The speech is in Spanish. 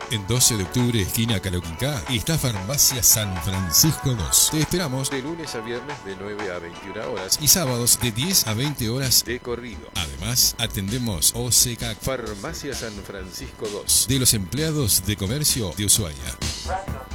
En 12 de octubre, esquina Caloquinca, está Farmacia San Francisco 2. Te esperamos de lunes a viernes de 9 a 21 horas y sábados de 10 a 20 horas de corrido. Además, atendemos OCK Farmacia San Francisco 2 de los empleados de comercio de Ushuaia.